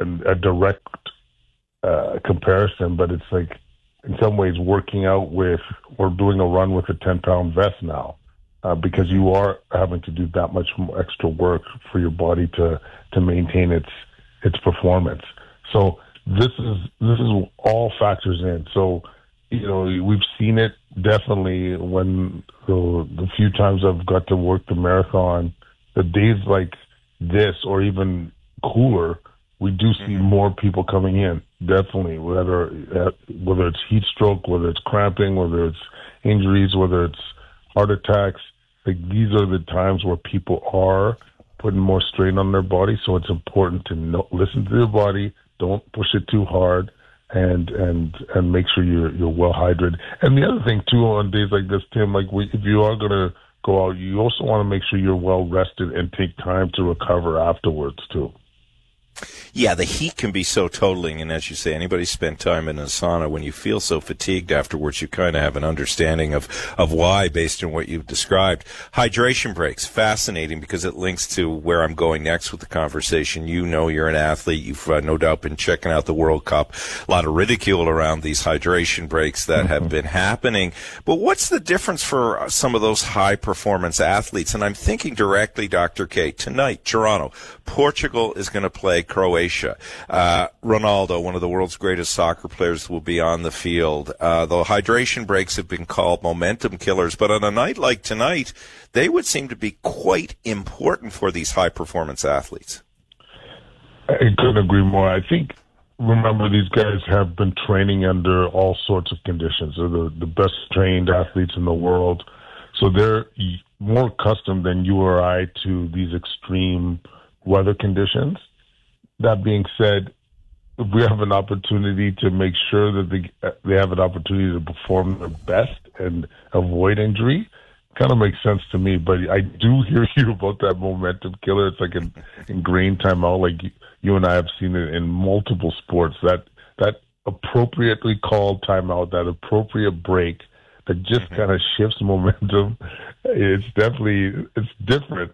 a direct comparison, but it's like in some ways working out with or doing a run with a 10-pound vest now, because you are having to do that much more extra work for your body to maintain its performance. So this is all factors in. So, we've seen it definitely when the few times I've got to work the marathon, the days like this or even cooler, we do see more people coming in, definitely, whether it's heat stroke, whether it's cramping, whether it's injuries, whether it's heart attacks. Like, these are the times where people are putting more strain on their body, so it's important to listen to your body, don't push it too hard, and make sure you're well hydrated. And the other thing, too, on days like this, Tim, if you are going to go out, you also want to make sure you're well rested and take time to recover afterwards, too. Yeah, the heat can be so totaling, and as you say, anybody spent time in a sauna, when you feel so fatigued afterwards, you kind of have an understanding of why, based on what you've described. Hydration breaks, fascinating, because it links to where I'm going next with the conversation. You're an athlete. You've no doubt been checking out the World Cup. A lot of ridicule around these hydration breaks that have been happening. But what's the difference for some of those high-performance athletes? And I'm thinking directly, Dr. K, tonight, Toronto, Portugal is going to play Croatia. Ronaldo, one of the world's greatest soccer players, will be on the field. The hydration breaks have been called momentum killers, but on a night like tonight, they would seem to be quite important for these high-performance athletes. I couldn't agree more. I think, remember, these guys have been training under all sorts of conditions. They're the best trained athletes in the world. So they're more accustomed than you or I to these extreme weather conditions. That being said, if we have an opportunity to make sure that they have an opportunity to perform their best and avoid injury, kind of makes sense to me. But I do hear you about that momentum killer. It's like an ingrained timeout. Like you and I have seen it in multiple sports. That appropriately called timeout, that appropriate break, that just kind of shifts momentum. It's different.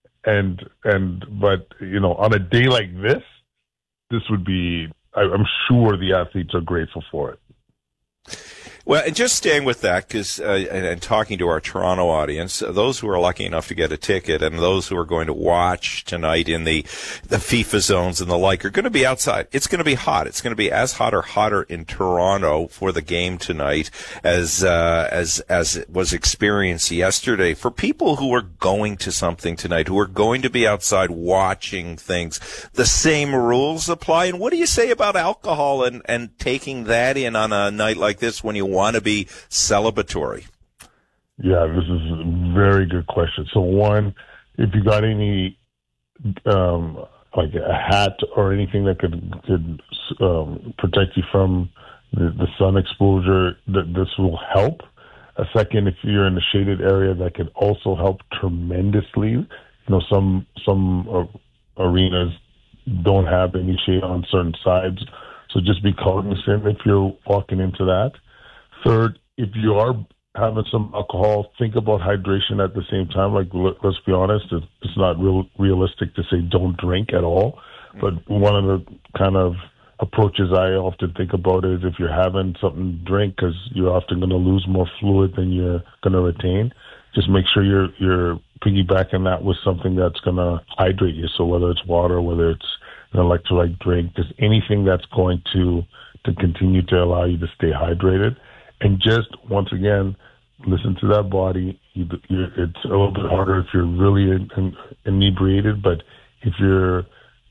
But on a day like this would be, I'm sure the athletes are grateful for it. Well, and just staying with that, because and talking to our Toronto audience, those who are lucky enough to get a ticket and those who are going to watch tonight in the FIFA zones and the like are going to be outside. It's going to be hot. It's going to be as hot or hotter in Toronto for the game tonight as it was experienced yesterday. For people who are going to something tonight, who are going to be outside watching things, the same rules apply. And what do you say about alcohol and taking that in on a night like this when you want to be celebratory? Yeah, this is a very good question. So one, if you got any like a hat or anything that could protect you from the sun exposure, this will help. A second, if you're in a shaded area, that could also help tremendously. Some arenas don't have any shade on certain sides, so just be cognizant if you're walking into that. Third, if you are having some alcohol, think about hydration at the same time. Like, let's be honest, it's not realistic to say don't drink at all. But one of the kind of approaches I often think about is if you're having something to drink, because you're often going to lose more fluid than you're going to retain, just make sure you're piggybacking that with something that's going to hydrate you. So whether it's water, whether it's an electrolyte drink, just anything that's going to continue to allow you to stay hydrated. And just, once again, listen to that body. It's a little bit harder if you're really inebriated, but if you're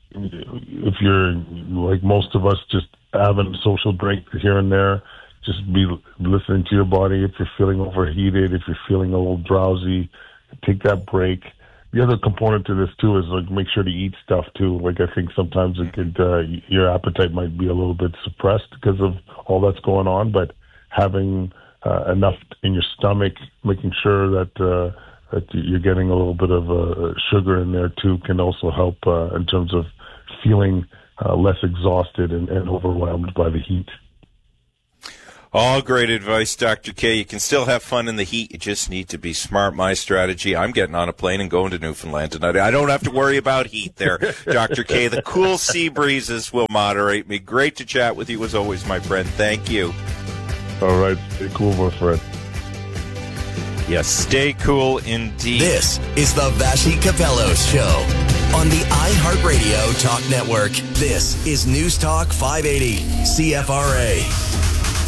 like most of us, just having a social drink here and there, just be listening to your body. If you're feeling overheated, if you're feeling a little drowsy, take that break. The other component to this too is like make sure to eat stuff too. Like I think sometimes it could your appetite might be a little bit suppressed because of all that's going on, but having enough in your stomach, making sure that you're getting a little bit of sugar in there too, can also help in terms of feeling less exhausted and overwhelmed by the heat. All great advice, Dr. K. You can still have fun in the heat. You just need to be smart. My strategy, I'm getting on a plane and going to Newfoundland tonight. I don't have to worry about heat there, Dr. K. The cool sea breezes will moderate me. Great to chat with you as always, my friend. Thank you. All right. Stay cool, my friend. Yes, stay cool indeed. This is the Vassy Capello Show on the iHeartRadio Talk Network. This is News Talk 580 CFRA.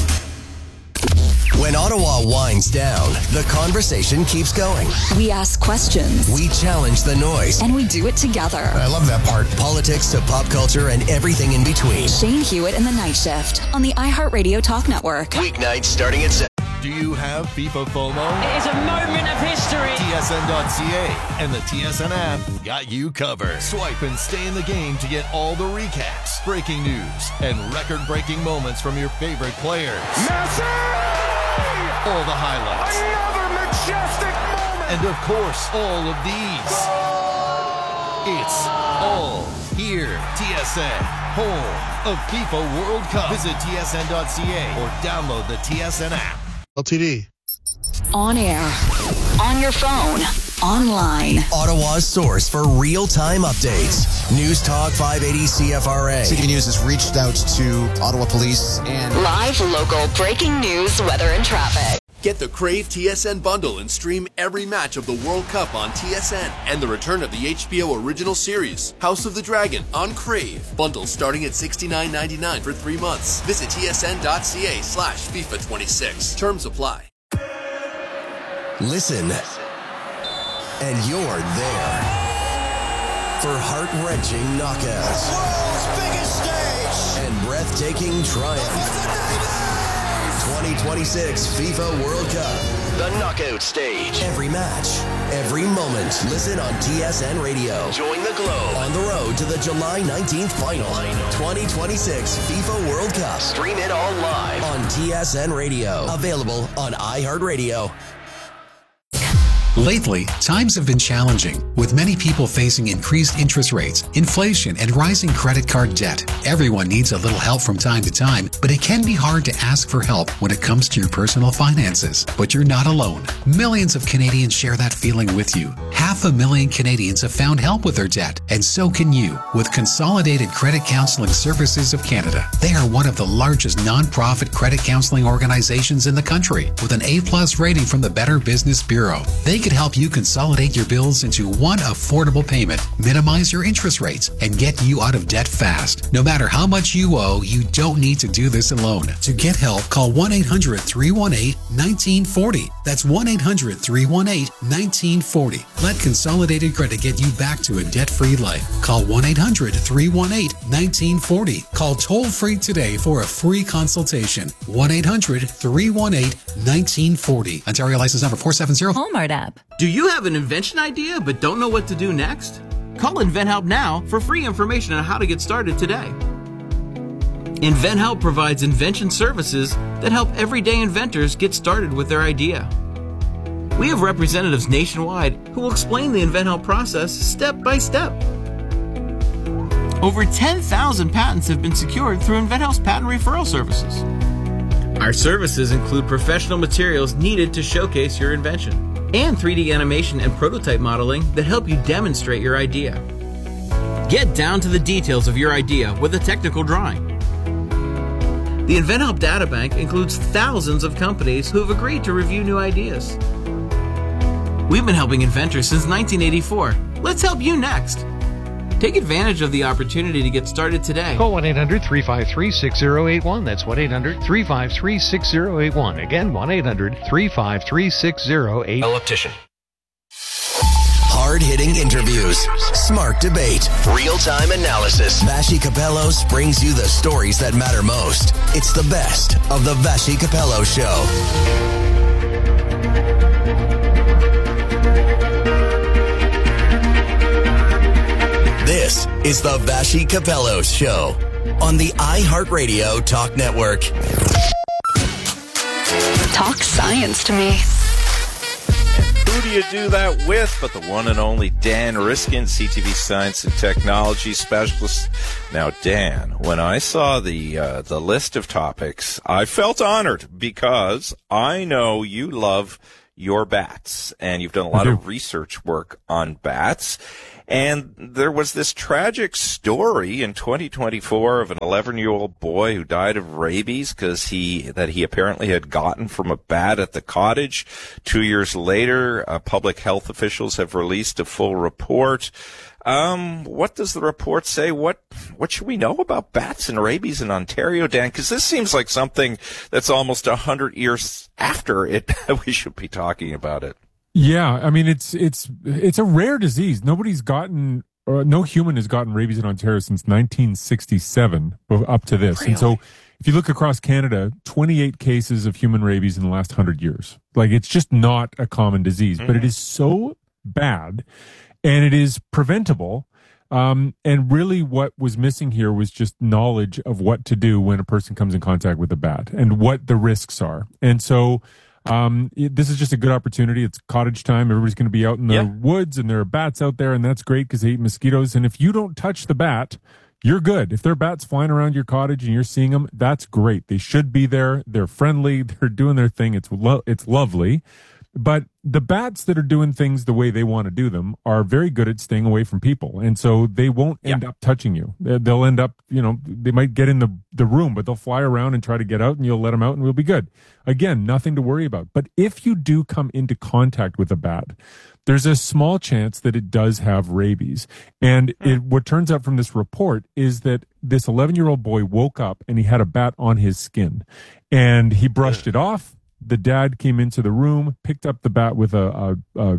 When Ottawa winds down, the conversation keeps going. We ask questions. We challenge the noise. And we do it together. I love that part. Politics to pop culture and everything in between. Shane Hewitt in the Night Shift on the iHeartRadio Talk Network. Weeknights starting at 7. Do you have FIFA FOMO? It is a moment of history. TSN.ca and the TSN app got you covered. Swipe and stay in the game to get all the recaps, breaking news, and record-breaking moments from your favorite players. Messi! All the highlights. Another majestic moment! And of course, all of these. It's all here. TSN, home of FIFA World Cup. Visit TSN.ca or download the TSN app. LTD. On air, on your phone, online. Ottawa's source for real-time updates. News Talk 580 CFRA. CTV News has reached out to Ottawa Police and Live, local, breaking news, weather, and traffic. Get the Crave TSN bundle and stream every match of the World Cup on TSN and the return of the HBO original series, House of the Dragon, on Crave. Bundles starting at $69.99 for 3 months. Visit tsn.ca/FIFA26. Terms apply. Listen, and you're there for heart-wrenching knockouts. The world's biggest stage! And breathtaking triumph. 2026 FIFA World Cup. The knockout stage. Every match, every moment. Listen on TSN Radio. Join the globe on the road to the July 19th final. 2026 FIFA World Cup. Stream it all live on TSN Radio. Available on iHeartRadio. Lately, times have been challenging, with many people facing increased interest rates, inflation, and rising credit card debt. Everyone needs a little help from time to time, but it can be hard to ask for help when it comes to your personal finances. But you're not alone. Millions of Canadians share that feeling with you. 500,000 Canadians have found help with their debt, and so can you with Consolidated Credit Counseling Services of Canada. They are one of the largest non-profit credit counseling organizations in the country, with an A+ rating from the Better Business Bureau. They can help you consolidate your bills into one affordable payment, minimize your interest rates, and get you out of debt fast. No matter how much you owe, you don't need to do this alone. To get help, call 1-800-318-1940. That's 1-800-318-1940. Let Consolidated Credit get you back to a debt-free life. Call 1-800-318-1940. Call toll-free today for a free consultation. 1-800-318-1940. Ontario license number 470. Walmart app. Do you have an invention idea but don't know what to do next? Call InventHelp now for free information on how to get started today. InventHelp provides invention services that help everyday inventors get started with their idea. We have representatives nationwide who will explain the InventHelp process step by step. Over 10,000 patents have been secured through InventHelp's patent referral services. Our services include professional materials needed to showcase your invention, and 3D animation and prototype modeling that help you demonstrate your idea. Get down to the details of your idea with a technical drawing. The InventHelp Databank includes thousands of companies who have agreed to review new ideas. We've been helping inventors since 1984. Let's help you next. Take advantage of the opportunity to get started today. Call 1-800-353-6081. That's 1-800-353-6081. Again, 1-800-353-6081. Optician. Hard-hitting interviews, smart debate, real-time analysis. Vassy Capello brings you the stories that matter most. It's the best of the Vassy Capello Show. This is the Vassy Capello Show on the iHeartRadio Talk Network. Talk science to me. Who do you do that with but the one and only Dan Riskin, CTV Science and Technology Specialist. Now, Dan, when I saw the list of topics, I felt honored because I know you love your bats, and you've done a lot of research work on bats. And there was this tragic story in 2024 of an 11-year-old boy who died of rabies that he apparently had gotten from a bat at the cottage. 2 years later, public health officials have released a full report. What does the report say? What should we know about bats and rabies in Ontario, Dan? Because this seems like something that's almost 100 years after it. We should be talking about it. Yeah, I mean, it's a rare disease. Nobody's gotten, no human has gotten rabies in Ontario since 1967 up to this. Really? And so if you look across Canada, 28 cases of human rabies in the last 100 years. Like, it's just not a common disease, but it is so bad and it is preventable. And really what was missing here was just knowledge of what to do when a person comes in contact with a bat and what the risks are. And so this is just a good opportunity. It's cottage time. Everybody's going to be out in the woods, and there are bats out there, and that's great because they eat mosquitoes. And if you don't touch the bat, you're good. If there are bats flying around your cottage and you're seeing them, that's great. They should be there. They're friendly. They're doing their thing. It's lovely. But the bats that are doing things the way they want to do them are very good at staying away from people. And so they won't end up touching you. They'll end up, they might get in the room, but they'll fly around and try to get out, and you'll let them out and we'll be good. Again, nothing to worry about. But if you do come into contact with a bat, there's a small chance that it does have rabies. And what turns out from this report is that this 11-year-old boy woke up and he had a bat on his skin, and he brushed it off. The dad came into the room, picked up the bat with a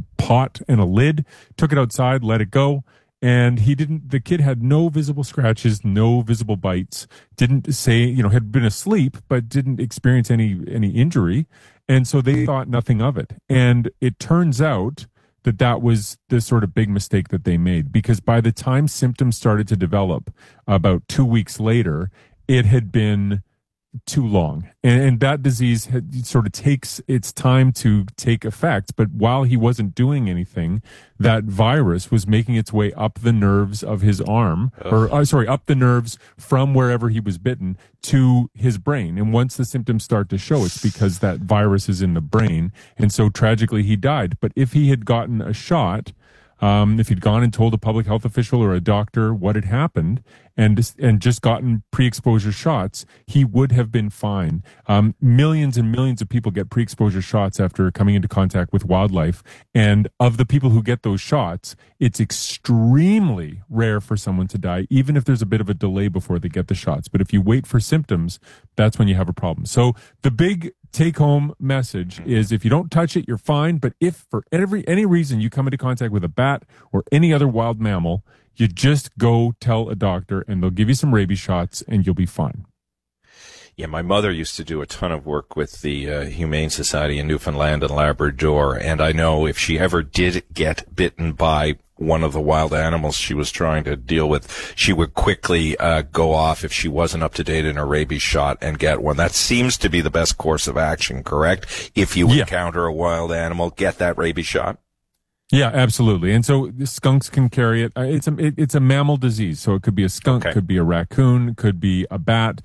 pot and a lid, took it outside, let it go. And the kid had no visible scratches, no visible bites, didn't say, had been asleep, but didn't experience any injury. And so they thought nothing of it. And it turns out that was the sort of big mistake that they made, because by the time symptoms started to develop about 2 weeks later, it had been too long, and that disease sort of takes its time to take effect. But while he wasn't doing anything, that virus was making its way up the nerves of his arm, up the nerves from wherever he was bitten to his brain. And once the symptoms start to show, it's because that virus is in the brain. And so tragically he died. But if he had gotten a shot, if he'd gone and told a public health official or a doctor what had happened and just gotten pre-exposure shots, he would have been fine. Millions and millions of people get pre-exposure shots after coming into contact with wildlife. And of the people who get those shots, it's extremely rare for someone to die, even if there's a bit of a delay before they get the shots. But if you wait for symptoms, that's when you have a problem. So the big take-home message is, if you don't touch it, you're fine. But if for any reason you come into contact with a bat or any other wild mammal, you just go tell a doctor and they'll give you some rabies shots and you'll be fine. Yeah, my mother used to do a ton of work with the Humane Society in Newfoundland and Labrador, and I know if she ever did get bitten by one of the wild animals she was trying to deal with, she would quickly go off, if she wasn't up to date in her rabies shot, and get one. That seems to be the best course of action, correct? If you encounter a wild animal, get that rabies shot. Yeah, absolutely. And so the skunks can carry it. It's a mammal disease. So it could be a skunk, could be a raccoon, could be a bat.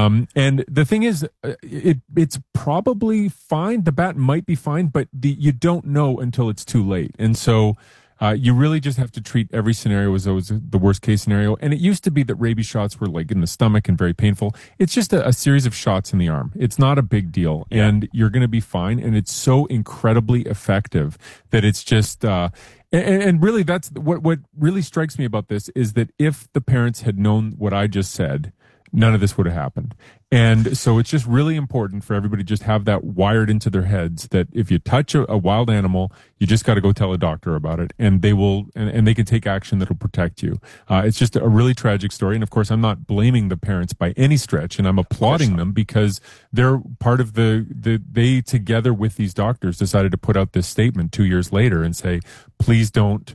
And the thing is, it's probably fine. The bat might be fine, but you don't know until it's too late. And so you really just have to treat every scenario as though it's the worst case scenario. And it used to be that rabies shots were like in the stomach and very painful. It's just a series of shots in the arm. It's not a big deal, and you're going to be fine. And it's so incredibly effective that it's just, and really that's what really strikes me about this is that if the parents had known what I just said, none of this would have happened. And so it's just really important for everybody to just have that wired into their heads that if you touch a wild animal, you just got to go tell a doctor about it, and they will, and they can take action that will protect you. It's just a really tragic story. And of course, I'm not blaming the parents by any stretch, and I'm applauding them because they're part of they together with these doctors decided to put out this statement 2 years later and say, please don't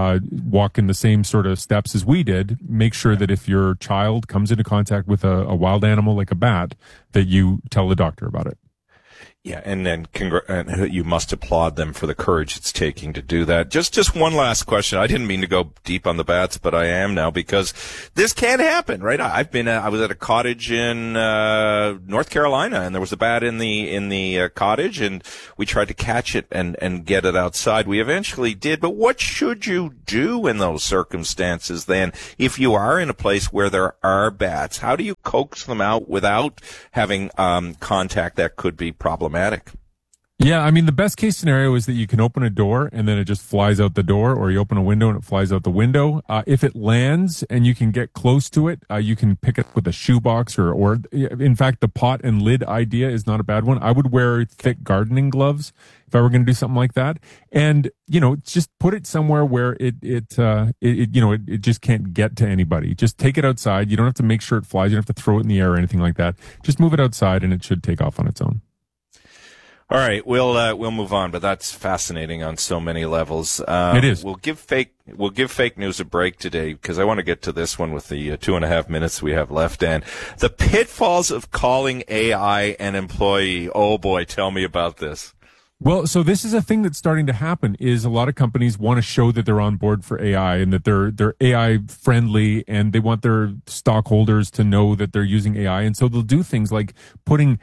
walk in the same sort of steps as we did. Make sure that if your child comes into contact with a wild animal like a bat, that you tell the doctor about it. Yeah, and then and you must applaud them for the courage it's taking to do that. Just one last question. I didn't mean to go deep on the bats, but I am now because this can happen, right? I was at a cottage in North Carolina, and there was a bat in the cottage, and we tried to catch it and get it outside. We eventually did, but what should you do in those circumstances then if you are in a place where there are bats? How do you coax them out without having contact that could be problematic? Yeah, I mean, the best case scenario is that you can open a door and then it just flies out the door, or you open a window and it flies out the window. If it lands and you can get close to it, you can pick it up with a shoebox or in fact, the pot and lid idea is not a bad one. I would wear thick gardening gloves if I were going to do something like that. And, just put it somewhere where it just can't get to anybody. Just take it outside. You don't have to make sure it flies. You don't have to throw it in the air or anything like that. Just move it outside and it should take off on its own. All right, we'll move on, but that's fascinating on so many levels. It is. We'll give fake news a break today because I want to get to this one with the 2.5 minutes we have left. And the pitfalls of calling AI an employee. Oh boy, tell me about this. Well, so this is a thing that's starting to happen. Is a lot of companies want to show that they're on board for AI and that they're AI friendly, and they want their stockholders to know that they're using AI, and so they'll do things like putting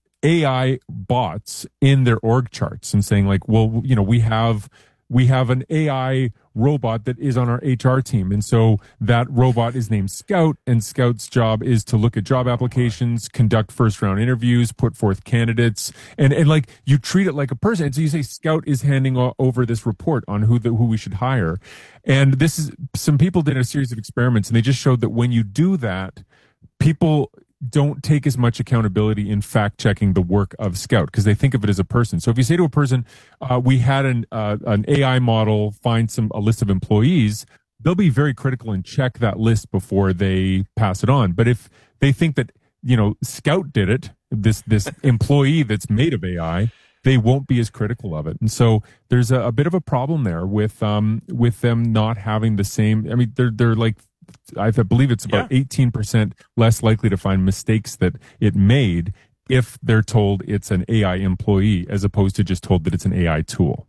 AI bots in their org charts and saying like, well, we have an AI robot that is on our HR team. And so that robot is named Scout, and Scout's job is to look at job applications, conduct first round interviews, put forth candidates, and like you treat it like a person. And so you say Scout is handing over this report on who we should hire. And some people did a series of experiments, and they just showed that when you do that, people don't take as much accountability in fact checking the work of Scout because they think of it as a person. So if you say to a person, we had an AI model find a list of employees, they'll be very critical and check that list before they pass it on. But if they think that, Scout did it, this employee that's made of AI, they won't be as critical of it. And so there's a bit of a problem there with them not having the same, I mean, they're like, I believe it's about 18% less likely to find mistakes that it made if they're told it's an AI employee as opposed to just told that it's an AI tool.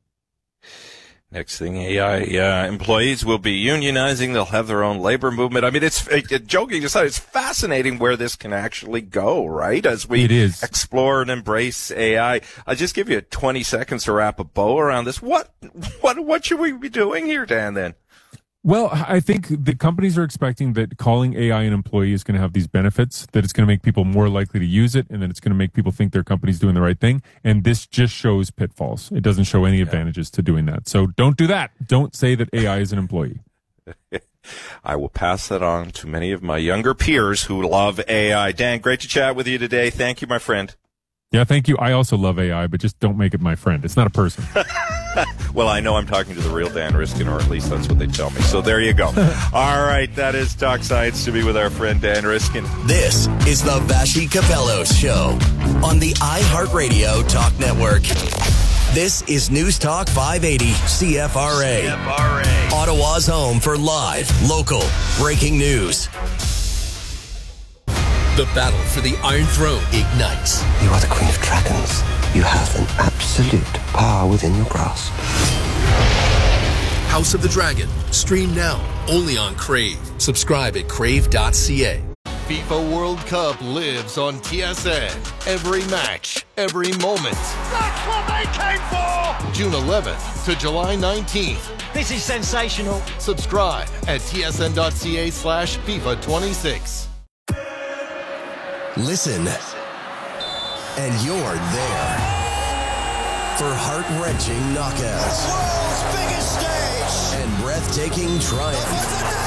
Next thing, AI employees will be unionizing. They'll have their own labor movement. I mean, joking aside, it's fascinating where this can actually go, right? As we explore and embrace AI. I'll just give you 20 seconds to wrap a bow around this. What should we be doing here, Dan, then? Well, I think the companies are expecting that calling AI an employee is going to have these benefits, that it's going to make people more likely to use it, and that it's going to make people think their company's doing the right thing. And this just shows pitfalls. It doesn't show any advantages to doing that. So don't do that. Don't say that AI is an employee. I will pass that on to many of my younger peers who love AI. Dan, great to chat with you today. Thank you, my friend. Yeah, thank you. I also love AI, but just don't make it my friend. It's not a person. Well, I know I'm talking to the real Dan Riskin, or at least that's what they tell me. So there you go. All right, that is Talk Science to be with our friend Dan Riskin. This is the Vassy Kapelos Show on the iHeartRadio Talk Network. This is News Talk 580 CFRA. Ottawa's home for live, local, breaking news. The battle for the Iron Throne ignites. You are the Queen of Dragons. You have an absolute power within your grasp. House of the Dragon. Stream now. Only on Crave. Subscribe at crave.ca. FIFA World Cup lives on TSN. Every match, every moment. That's what they came for! June 11th to July 19th. This is sensational. Subscribe at tsn.ca/FIFA 26. Listen, and you're there for heart-wrenching knockouts, the world's biggest stage, and breathtaking triumph.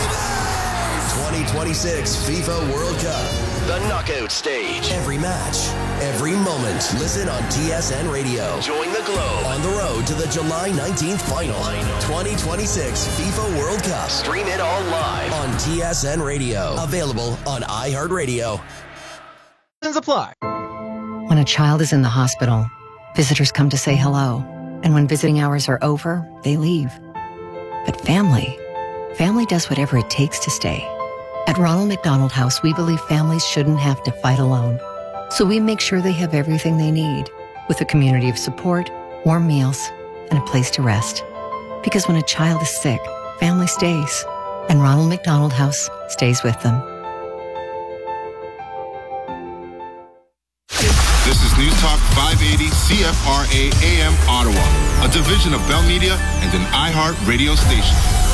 2026 FIFA World Cup, the knockout stage. Every match, every moment. Listen on TSN Radio. Join the Globe on the road to the July 19th final. 2026 FIFA World Cup. Stream it all live on TSN Radio. Available on iHeartRadio. Apply. When a child is in the hospital, visitors come to say hello. And when visiting hours are over, they leave. But family does whatever it takes to stay. At Ronald McDonald House, we believe families shouldn't have to fight alone. So we make sure they have everything they need. with a community of support, warm meals, and a place to rest. Because when a child is sick, family stays, and Ronald McDonald House stays with them. This is News Talk 580 CFRA AM Ottawa, a division of Bell Media and an iHeart radio station.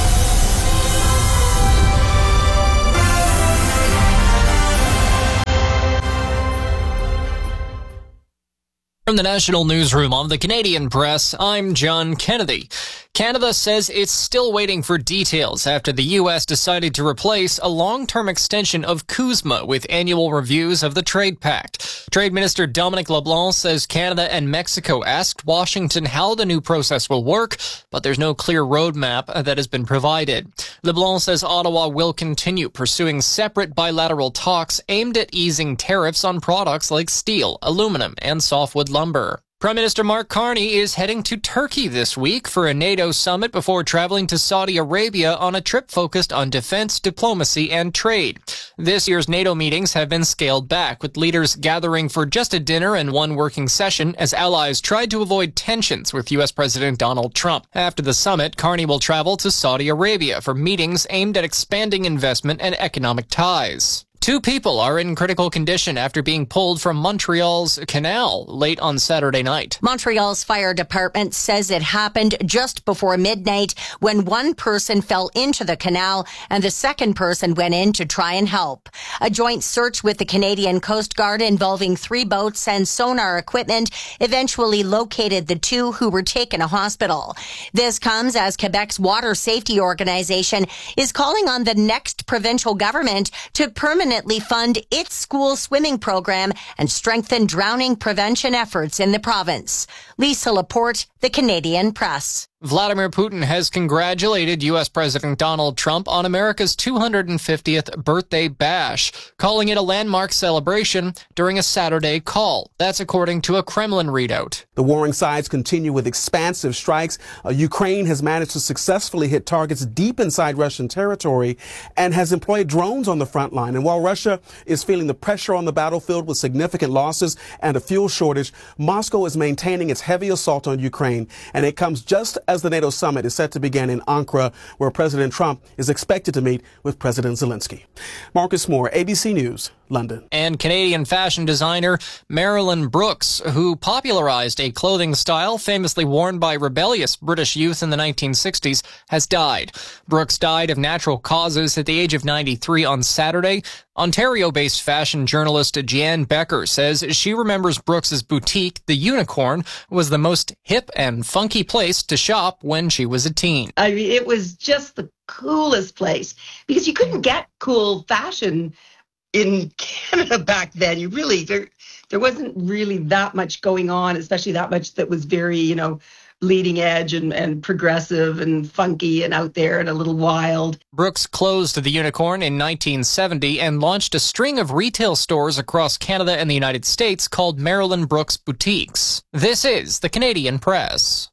From the National Newsroom of the Canadian Press, I'm John Kennedy. Canada says it's still waiting for details after the U.S. decided to replace a long-term extension of CUSMA with annual reviews of the trade pact. Trade Minister Dominic LeBlanc says Canada and Mexico asked Washington how the new process will work, but there's no clear roadmap that has been provided. LeBlanc says Ottawa will continue pursuing separate bilateral talks aimed at easing tariffs on products like steel, aluminum, and softwood lumber. Prime Minister Mark Carney is heading to Turkey this week for a NATO summit before traveling to Saudi Arabia on a trip focused on defense, diplomacy, and trade. This year's NATO meetings have been scaled back, with leaders gathering for just a dinner and one working session as allies tried to avoid tensions with U.S. President Donald Trump. After the summit, Carney will travel to Saudi Arabia for meetings aimed at expanding investment and economic ties. 2 people are in critical condition after being pulled from Montreal's canal late on Saturday night. Montreal's fire department says it happened just before midnight when one person fell into the canal and the second person went in to try and help. A joint search with the Canadian Coast Guard involving 3 boats and sonar equipment eventually located the 2 who were taken to hospital. This comes as Quebec's water safety organization is calling on the next provincial government to permanently fund its school swimming program and strengthen drowning prevention efforts in the province. Lisa Laporte, the Canadian Press. Vladimir Putin has congratulated U.S. President Donald Trump on America's 250th birthday bash, calling it a landmark celebration during a Saturday call. That's according to a Kremlin readout. The warring sides continue with expansive strikes. Ukraine has managed to successfully hit targets deep inside Russian territory and has employed drones on the front line. And while Russia is feeling the pressure on the battlefield with significant losses and a fuel shortage, Moscow is maintaining its heavy assault on Ukraine. And it comes just as the NATO summit is set to begin in Ankara, where President Trump is expected to meet with President Zelensky. Marcus Moore, ABC News, London. And Canadian fashion designer Marilyn Brooks, who popularized a clothing style famously worn by rebellious British youth in the 1960s, has died. Brooks died of natural causes at the age of 93 on Saturday. Ontario-based fashion journalist Jeanne Becker says she remembers Brooks's boutique, The Unicorn, was the most hip and funky place to shop when she was a teen. I mean, it was just the coolest place because you couldn't get cool fashion in Canada back then. You really, there wasn't really that much going on, especially that much that was very, leading edge and progressive and funky and out there and a little wild. Brooks closed The Unicorn in 1970 and launched a string of retail stores across Canada and the United States called Marilyn Brooks Boutiques. This is the Canadian Press.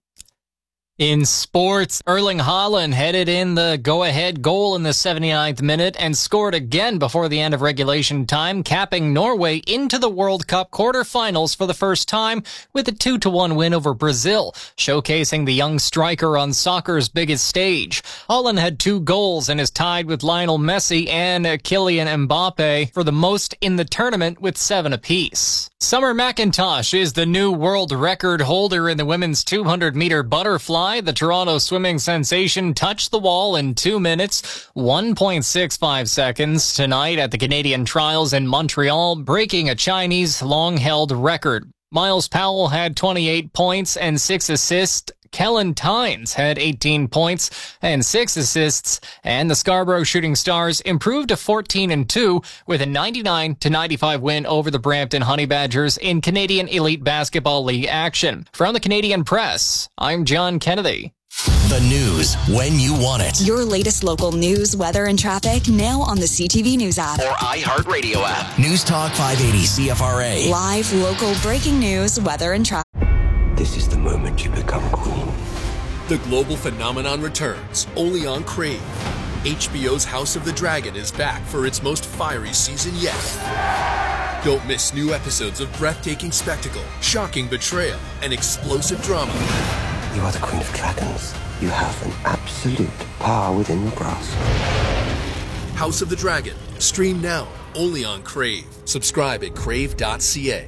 In sports, Erling Haaland headed in the go-ahead goal in the 79th minute and scored again before the end of regulation time, capping Norway into the World Cup quarterfinals for the first time with a 2-1 win over Brazil, showcasing the young striker on soccer's biggest stage. Haaland had 2 goals and is tied with Lionel Messi and Kylian Mbappe for the most in the tournament with 7 apiece. Summer McIntosh is the new world record holder in the women's 200-meter butterfly. The Toronto swimming sensation touched the wall in 2 minutes, 1.65 seconds tonight at the Canadian Trials in Montreal, breaking a Chinese long-held record. Miles Powell had 28 points and 6 assists. Kellen Tynes had 18 points and 6 assists, and the Scarborough Shooting Stars improved to 14-2 with a 99-95 win over the Brampton Honey Badgers in Canadian Elite Basketball League action. From the Canadian Press, I'm John Kennedy. The news when you want it. Your latest local news, weather, and traffic now on the CTV News app or iHeartRadio app. News Talk 580 CFRA. Live local breaking news, weather, and traffic. This is the moment you become queen. The global phenomenon returns, only on Crave. HBO's House of the Dragon is back for its most fiery season yet. Don't miss new episodes of breathtaking spectacle, shocking betrayal, and explosive drama. You are the Queen of Dragons. You have an absolute power within your grasp. House of the Dragon. Stream now, only on Crave. Subscribe at crave.ca.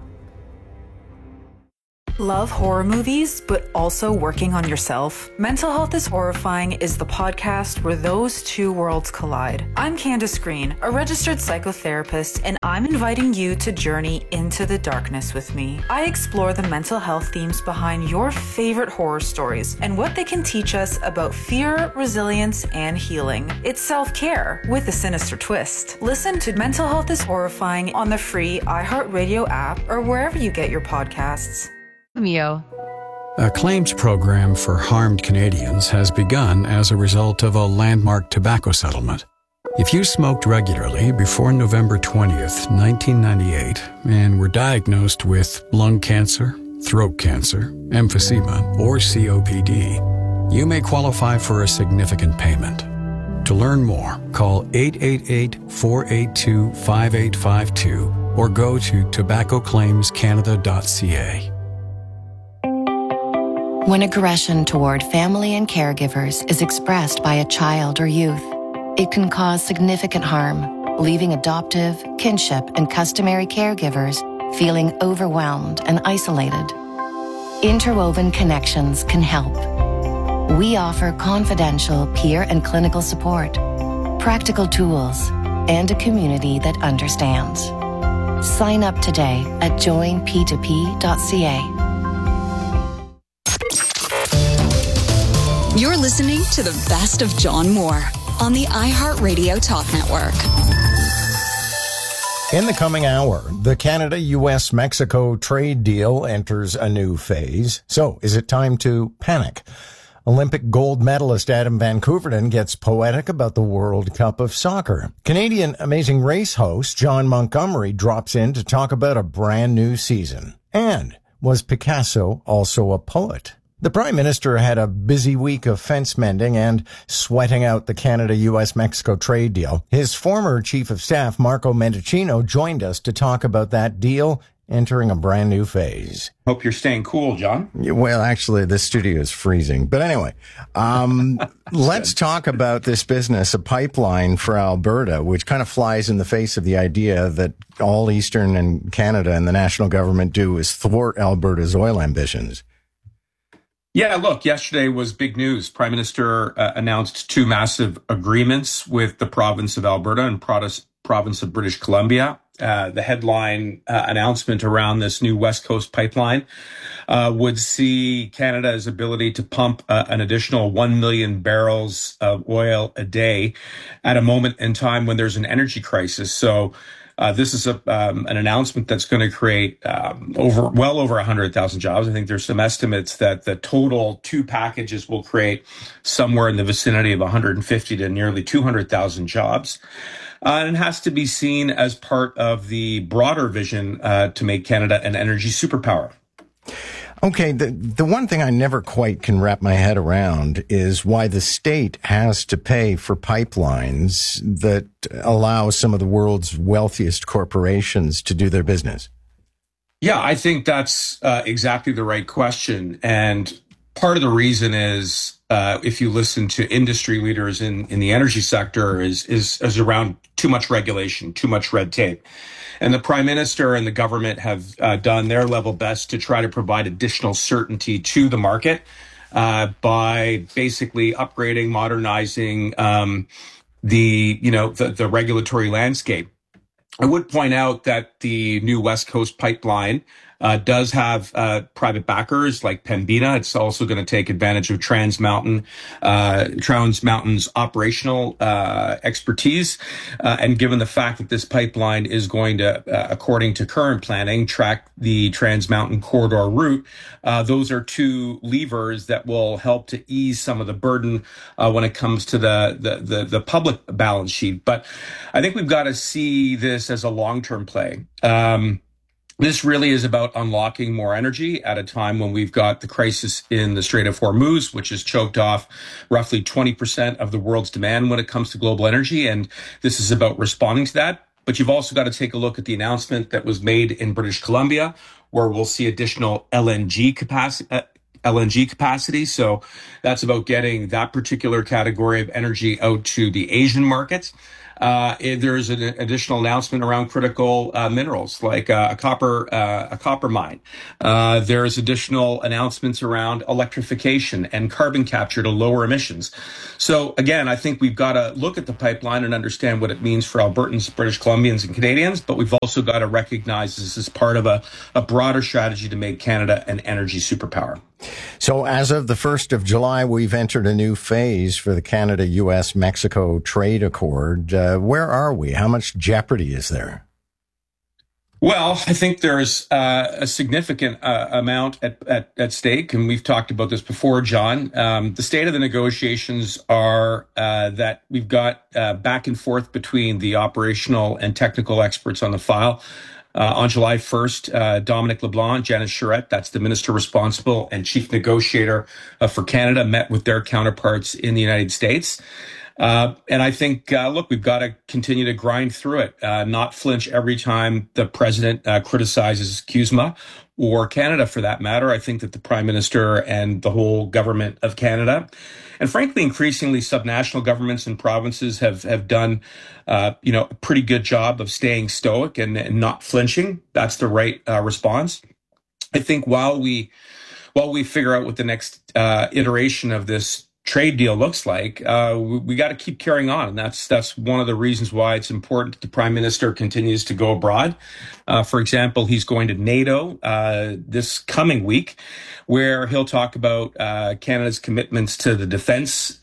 Love horror movies, but also working on yourself? Mental Health is Horrifying is the podcast where those two worlds collide. I'm Candace Green, a registered psychotherapist, and I'm inviting you to journey into the darkness with me. I explore the mental health themes behind your favorite horror stories and what they can teach us about fear, resilience, and healing. It's self-care with a sinister twist. Listen to Mental Health is Horrifying on the free iHeartRadio app or wherever you get your podcasts. A claims program for harmed Canadians has begun as a result of a landmark tobacco settlement. If you smoked regularly before November 20th, 1998, and were diagnosed with lung cancer, throat cancer, emphysema, or COPD, you may qualify for a significant payment. To learn more, call 888-482-5852 or go to tobaccoclaimscanada.ca. When aggression toward family and caregivers is expressed by a child or youth, it can cause significant harm, leaving adoptive, kinship, and customary caregivers feeling overwhelmed and isolated. Interwoven Connections can help. We offer confidential peer and clinical support, practical tools, and a community that understands. Sign up today at joinp2p.ca. You're listening to the best of John Moore on the iHeartRadio Talk Network. In the coming hour, the Canada-US-Mexico trade deal enters a new phase. So, is it time to panic? Olympic gold medalist Adam Van Koeverden gets poetic about the World Cup of Soccer. Canadian Amazing Race host John Montgomery drops in to talk about a brand new season. And was Picasso also a poet? The Prime Minister had a busy week of fence mending and sweating out the Canada-US-Mexico trade deal. His former Chief of Staff, Marco Mendicino, joined us to talk about that deal entering a brand new phase. Hope you're staying cool, John. Well, actually, the studio is freezing. But anyway, let's talk about this business, a pipeline for Alberta, which kind of flies in the face of the idea that all Eastern and Canada and the national government do is thwart Alberta's oil ambitions. Yeah, look, yesterday was big news. Prime Minister announced two massive agreements with the province of Alberta and province of British Columbia. The headline announcement around this new West Coast pipeline would see Canada's ability to pump an additional 1 million barrels of oil a day at a moment in time when there's an energy crisis. So this is an announcement that's going to create well over 100,000 jobs. I think there's some estimates that the total two packages will create somewhere in the vicinity of 150 to nearly 200,000 jobs. And it has to be seen as part of the broader vision to make Canada an energy superpower. Okay, the one thing I never quite can wrap my head around is why the state has to pay for pipelines that allow some of the world's wealthiest corporations to do their business. Yeah, I think that's exactly the right question. And part of the reason is, if you listen to industry leaders in the energy sector, is around too much regulation, too much red tape. And the Prime Minister and the government have done their level best to try to provide additional certainty to the market by basically upgrading, modernizing the regulatory landscape. I would point out that the new West Coast pipeline does have private backers like Pembina. It's also going to take advantage of Trans Mountain's operational expertise. And given the fact that this pipeline is going to, according to current planning, track the Trans Mountain corridor route, those are two levers that will help to ease some of the burden when it comes to the public balance sheet. But I think we've got to see this as a long-term play. This really is about unlocking more energy at a time when we've got the crisis in the Strait of Hormuz, which has choked off roughly 20% of the world's demand when it comes to global energy. And this is about responding to that But you've also got to take a look at the announcement that was made in British Columbia, where we'll see additional LNG capacity. So that's about getting that particular category of energy out to the Asian markets. There's an additional announcement around critical minerals like a copper mine. There's additional announcements around electrification and carbon capture to lower emissions. So again, I think we've got to look at the pipeline and understand what it means for Albertans, British Columbians, and Canadians. But we've also got to recognize this is part of a broader strategy to make Canada an energy superpower. So as of the 1st of July, we've entered a new phase for the Canada-U.S.-Mexico trade accord. Where are we? How much jeopardy is there? Well, I think there's a significant amount at stake, and we've talked about this before, John. The state of the negotiations are that we've got back and forth between the operational and technical experts on the file. On July 1st, Dominic LeBlanc, Janice Charette, that's the minister responsible and chief negotiator for Canada, met with their counterparts in the United States. And I think, look, we've got to continue to grind through it, not flinch every time the president criticizes CUSMA or Canada for that matter. I think that the prime minister and the whole government of Canada, and frankly, increasingly subnational governments and provinces have done, a pretty good job of staying stoic and not flinching. That's the right response. I think while we figure out what the next iteration of this trade deal looks like, we got to keep carrying on. And that's one of the reasons why it's important that the prime minister continues to go abroad. For example, he's going to NATO this coming week, where he'll talk about Canada's commitments to the defense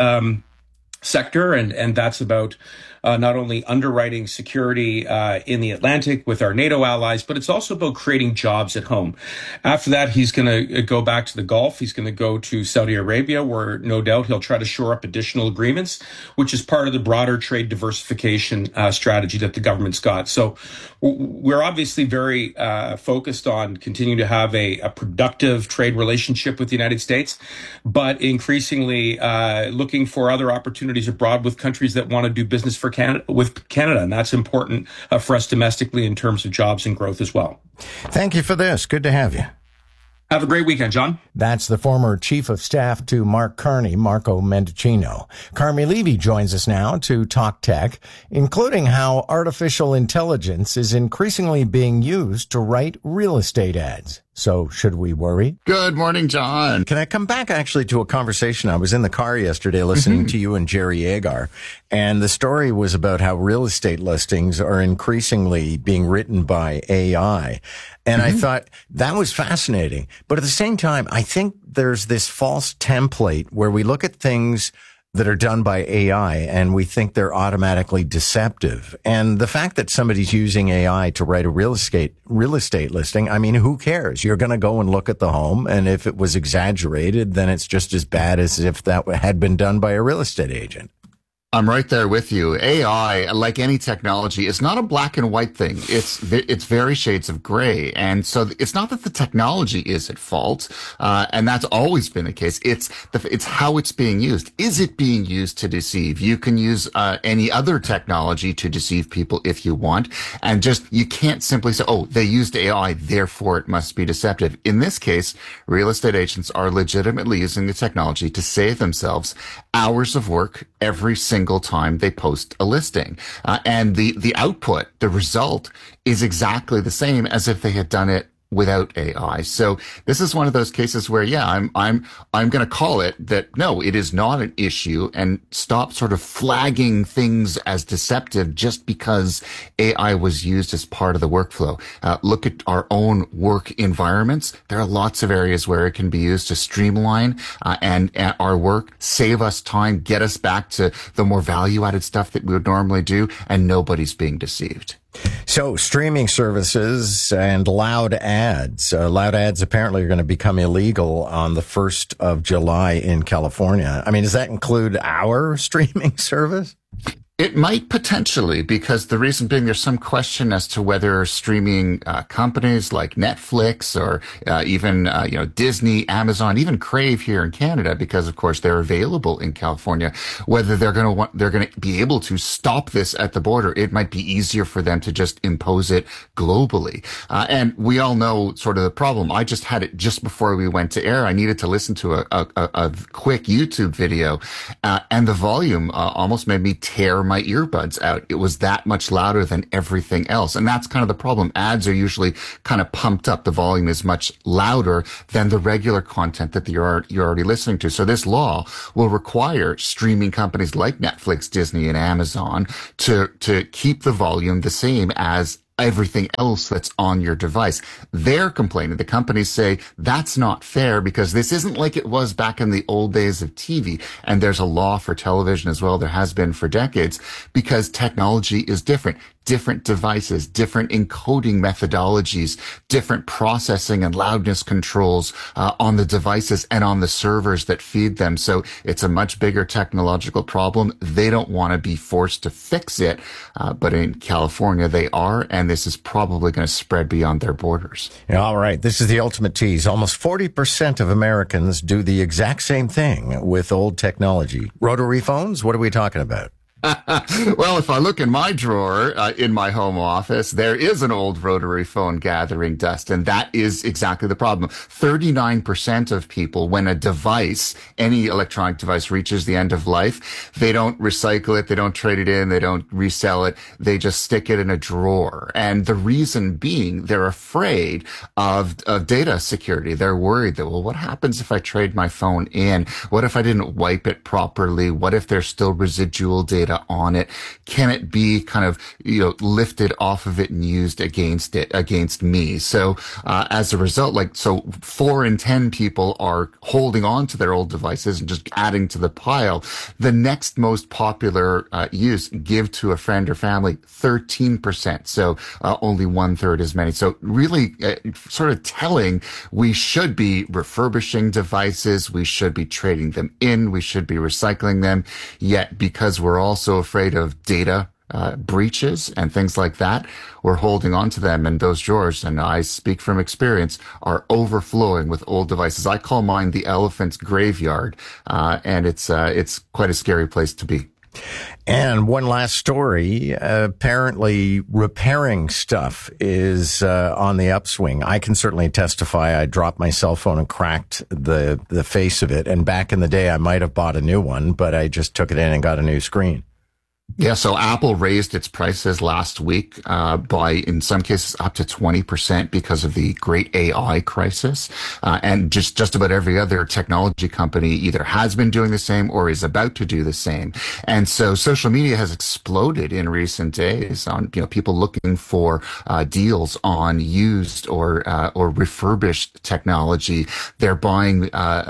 sector. And that's about not only underwriting security in the Atlantic with our NATO allies, but it's also about creating jobs at home. After that, he's going to go back to the Gulf. He's going to go to Saudi Arabia, where no doubt he'll try to shore up additional agreements, which is part of the broader trade diversification strategy that the government's got. So we're obviously very focused on continuing to have a productive trade relationship with the United States, but increasingly looking for other opportunities abroad with countries that want to do business with Canada. And that's important for us domestically in terms of jobs and growth as well. Thank you for this. Good to have you. Have a great weekend, John. That's the former chief of staff to Mark Carney, Marco Mendicino. Carmi Levy joins us now to talk tech, including how artificial intelligence is increasingly being used to write real estate ads. So should we worry? Good morning, John. Can I come back actually to a conversation? I was in the car yesterday listening to you and Jerry Agar, and the story was about how real estate listings are increasingly being written by AI. And I thought that was fascinating. But at the same time, I think there's this false template where we look at things that are done by AI and we think they're automatically deceptive. And the fact that somebody's using AI to write a real estate listing, I mean, who cares? You're going to go and look at the home, and if it was exaggerated, then it's just as bad as if that had been done by a real estate agent. I'm right there with you. AI, like any technology, is not a black and white thing. It's very shades of gray. And so it's not that the technology is at fault. And that's always been the case. It's how it's being used. Is it being used to deceive? You can use, any other technology to deceive people if you want. And you can't simply say, oh, they used AI, therefore it must be deceptive. In this case, real estate agents are legitimately using the technology to save themselves hours of work every single time they post a listing. And the output, the result, is exactly the same as if they had done it without AI. So this is one of those cases where, I'm going to call it that. No, it is not an issue, and stop sort of flagging things as deceptive just because AI was used as part of the workflow. Look at our own work environments. There are lots of areas where it can be used to streamline and our work, save us time, get us back to the more value-added stuff that we would normally do, and nobody's being deceived. So streaming services and loud ads. Loud ads apparently are going to become illegal on the 1st of July in California. I mean, does that include our streaming service? It might potentially, because the reason being there's some question as to whether streaming companies like Netflix or even Disney, Amazon, even Crave here in Canada, because of course they're available in California, whether they're going to be able to stop this at the border. It might be easier for them to just impose it globally. And we all know sort of the problem. I just had it just before we went to air. I needed to listen to a quick YouTube video, and the volume almost made me tear my earbuds out. It was that much louder than everything else. And that's kind of the problem. Ads are usually kind of pumped up. The volume is much louder than the regular content that you're already listening to. So this law will require streaming companies like Netflix, Disney, and Amazon to keep the volume the same as everything else that's on your device. They're complaining. The companies say that's not fair because this isn't like it was back in the old days of TV. And there's a law for television as well. There has been for decades, because technology is different. Different devices, different encoding methodologies, different processing and loudness controls on the devices and on the servers that feed them. So it's a much bigger technological problem. They don't want to be forced to fix it, but in California they are, and this is probably going to spread beyond their borders. All right, this is the ultimate tease. Almost 40% of Americans do the exact same thing with old technology. Rotary phones, what are we talking about? Well, if I look in my drawer in my home office, there is an old rotary phone gathering dust, and that is exactly the problem. 39% of people, when a device, any electronic device, reaches the end of life, they don't recycle it, they don't trade it in, they don't resell it, they just stick it in a drawer. And the reason being, they're afraid of data security. They're worried that, well, what happens if I trade my phone in? What if I didn't wipe it properly? What if there's still residual data on it? Can it be kind of, lifted off of it and used against me? So, as a result, 4 in 10 people are holding on to their old devices and just adding to the pile. The next most popular, use, give to a friend or family, 13%. So, only 1/3 as many. So really, sort of telling we should be refurbishing devices. We should be trading them in. We should be recycling them. Yet, because we're also afraid of data breaches and things like that, we're holding on to them, and those drawers, and I speak from experience, are overflowing with old devices. I call mine the elephant's graveyard, and it's quite a scary place to be. And one last story. Apparently, repairing stuff is on the upswing. I can certainly testify. I dropped my cell phone and cracked the face of it. And back in the day, I might have bought a new one, but I just took it in and got a new screen. Yeah, so Apple raised its prices last week by, in some cases, up to 20% because of the great AI crisis. And just about every other technology company either has been doing the same or is about to do the same. And so social media has exploded in recent days on, people looking for deals on used or refurbished technology. They're buying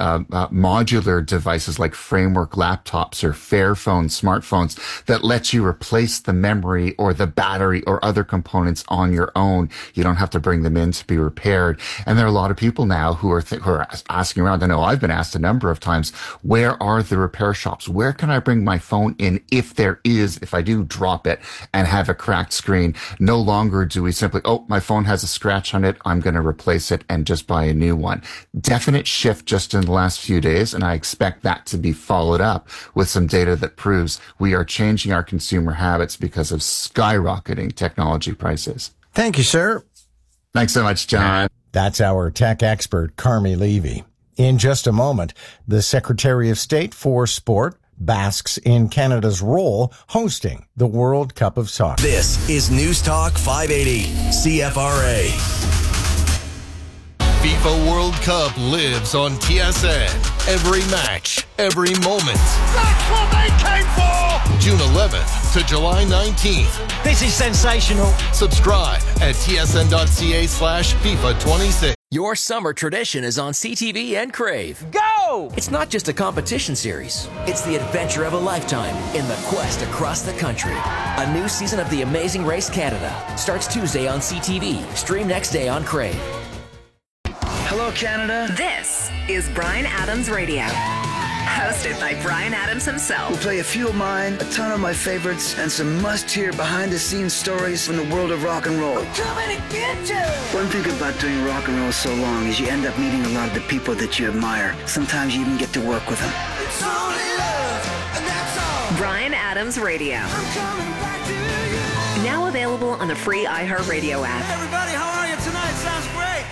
modular devices like Framework laptops or Fairphone smartphones that lets you replace the memory or the battery or other components on your own. You don't have to bring them in to be repaired. And there are a lot of people now who are asking around. I know I've been asked a number of times, where are the repair shops? Where can I bring my phone in if I do drop it and have a cracked screen? No longer do we simply, my phone has a scratch on it, I'm going to replace it and just buy a new one. Definite shift just in the last few days, and I expect that to be followed up with some data that proves we are changing our consumer habits because of skyrocketing technology prices. Thank you, sir. Thanks so much, John. That's our tech expert, Carmi Levy. In just a moment, the Secretary of State for Sport basks in Canada's role hosting the World Cup of Soccer. This is News Talk 580, CFRA. FIFA World Cup lives on TSN. Every match, every moment. That's what they came for! June 11th to July 19th. This is sensational. Subscribe at tsn.ca/FIFA26. Your summer tradition is on CTV and Crave. Go! It's not just a competition series. It's the adventure of a lifetime in the quest across the country. A new season of The Amazing Race Canada starts Tuesday on CTV. Stream next day on Crave. Hello, Canada. This is Bryan Adams Radio. Hosted by Bryan Adams himself. We'll play a few of mine, a ton of my favorites, and some must-hear behind-the-scenes stories from the world of rock and roll. I'm coming to get you! One thing about doing rock and roll so long is you end up meeting a lot of the people that you admire. Sometimes you even get to work with them. It's only love, and that's all. Bryan Adams Radio. I'm coming back to you. Now available on the free iHeartRadio app. Hey everybody, how are you tonight? Sounds great.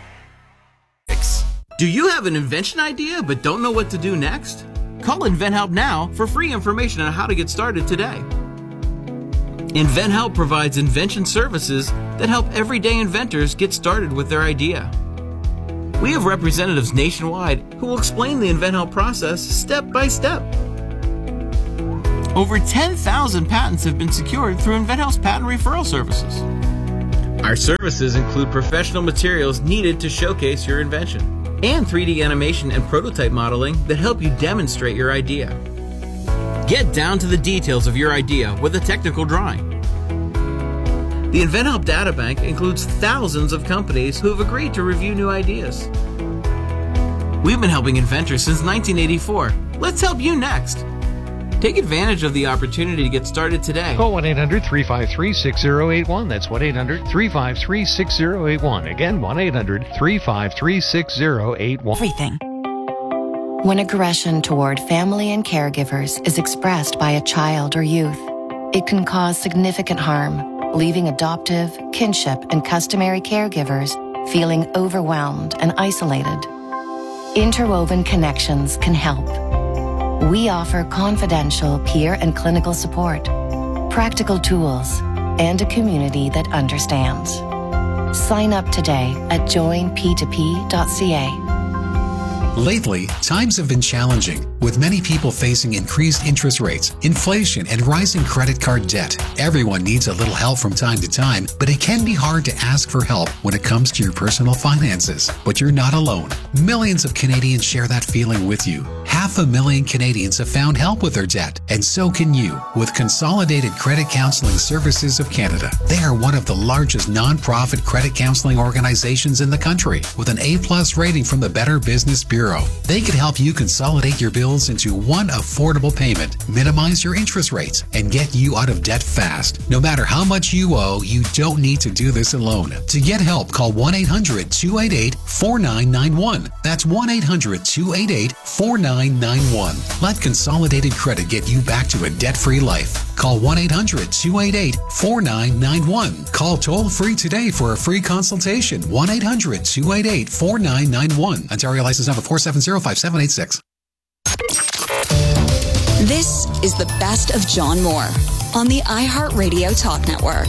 Do you have an invention idea but don't know what to do next? Call InventHelp now for free information on how to get started today. InventHelp provides invention services that help everyday inventors get started with their idea. We have representatives nationwide who will explain the InventHelp process step by step. Over 10,000 patents have been secured through InventHelp's patent referral services. Our services include professional materials needed to showcase your invention, and 3D animation and prototype modeling that help you demonstrate your idea. Get down to the details of your idea with a technical drawing. The InventHelp Databank includes thousands of companies who have agreed to review new ideas. We've been helping inventors since 1984. Let's help you next. Take advantage of the opportunity to get started today. Call 1-800-353-6081. That's 1-800-353-6081. Again, 1-800-353-6081. Everything. When aggression toward family and caregivers is expressed by a child or youth, it can cause significant harm, leaving adoptive, kinship, and customary caregivers feeling overwhelmed and isolated. Interwoven Connections can help. We offer confidential peer and clinical support, practical tools, and a community that understands. Sign up today at joinp2p.ca. Lately, times have been challenging, with many people facing increased interest rates, inflation, and rising credit card debt. Everyone needs a little help from time to time, but it can be hard to ask for help when it comes to your personal finances. But you're not alone. Millions of Canadians share that feeling with you. 500,000 Canadians have found help with their debt, and so can you with Consolidated Credit Counseling Services of Canada. They are one of the largest non-profit credit counseling organizations in the country, with an A+ rating from the Better Business Bureau. They can help you consolidate your bills into one affordable payment, minimize your interest rates, and get you out of debt fast. No matter how much you owe, you don't need to do this alone. To get help, call 1-800-288-4991. That's 1-800-288-4991. Let Consolidated Credit get you back to a debt-free life. Call 1-800-288-4991. Call toll-free today for a free consultation. 1-800-288-4991. Ontario license number 4705786. This is the best of John Moore on the iHeartRadio Talk Network.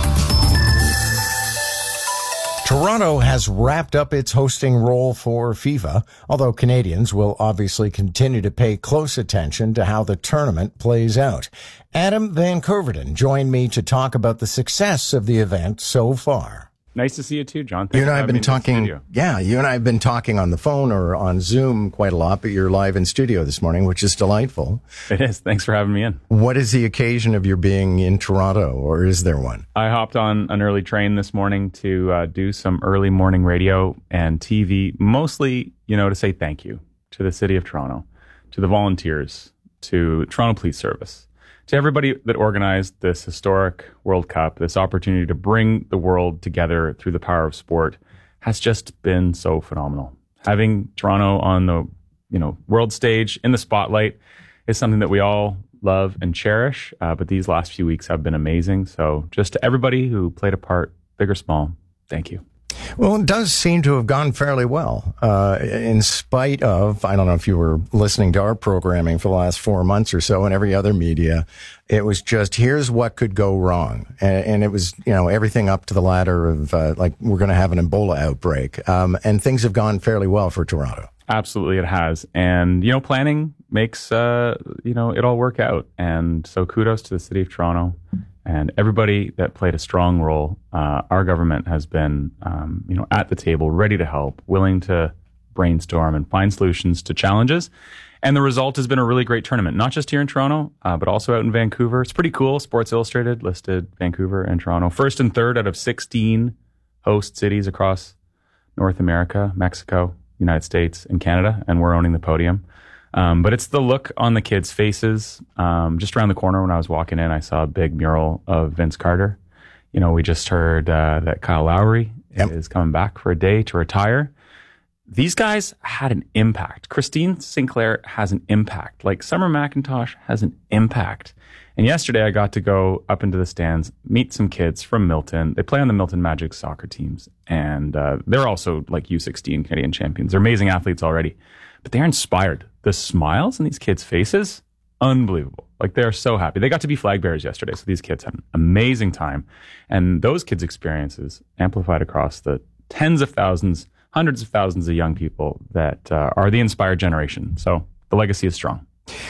Toronto has wrapped up its hosting role for FIFA, although Canadians will obviously continue to pay close attention to how the tournament plays out. Adam Van Koverden joined me to talk about the success of the event so far. Nice to see you too, John. You and I have been talking. Yeah, you and I have been talking on the phone or on Zoom quite a lot, but you're live in studio this morning, which is delightful. It is. Thanks for having me in. What is the occasion of your being in Toronto, or is there one? I hopped on an early train this morning to do some early morning radio and TV, mostly, to say thank you to the city of Toronto, to the volunteers, to Toronto Police Service, to everybody that organized this historic World Cup. This opportunity to bring the world together through the power of sport has just been so phenomenal. Having Toronto on the, world stage in the spotlight is something that we all love and cherish. But these last few weeks have been amazing. So just to everybody who played a part, big or small, thank you. Well, it does seem to have gone fairly well, in spite of, I don't know if you were listening to our programming for the last 4 months or so and every other media, it was just, here's what could go wrong. And it was, everything up to the ladder of, we're going to have an Ebola outbreak. And things have gone fairly well for Toronto. Absolutely, it has. And, planning makes, it all work out. And so kudos to the city of Toronto. And everybody that played a strong role. Our government has been, at the table, ready to help, willing to brainstorm and find solutions to challenges. And the result has been a really great tournament, not just here in Toronto, but also out in Vancouver. It's pretty cool. Sports Illustrated listed Vancouver and Toronto first and third out of 16 host cities across North America, Mexico, United States, and Canada. And we're owning the podium. But it's the look on the kids' faces. Just around the corner when I was walking in, I saw a big mural of Vince Carter. You know, we just heard that Kyle Lowry is coming back for a day to retire. These guys had an impact. Christine Sinclair has an impact. Like Summer McIntosh has an impact. And yesterday I got to go up into the stands, meet some kids from Milton. They play on the Milton Magic soccer teams. And they're also like U16 Canadian champions. They're amazing athletes already. But they're inspired. The smiles in these kids' faces, unbelievable. Like they're so happy. They got to be flag bearers yesterday. So these kids had an amazing time. And those kids' experiences amplified across the tens of thousands, hundreds of thousands of young people that are the inspired generation. So the legacy is strong.